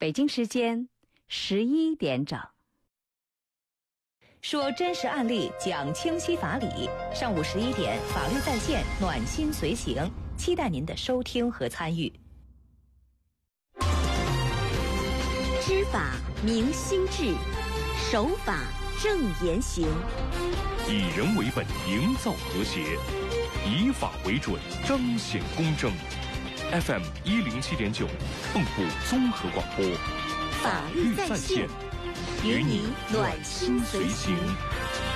北京时间11点整。 说真实案例，讲清晰法理。上午11点，法律在线，暖心随行，期待您的收听和参与。 知法明心智，守法正言行。 以人为本，营造和谐；以法为准，彰显公正。FM 107.9，蚌埠综合广播， 法律在线，与你暖心随行。